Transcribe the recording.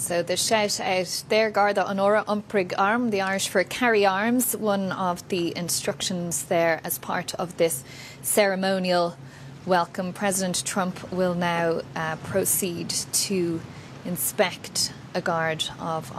So the shout out there, Garda Honora Umprig Arm, the Irish for carry arms, one of the instructions there as part of this ceremonial welcome. President Trump will now proceed to inspect a guard of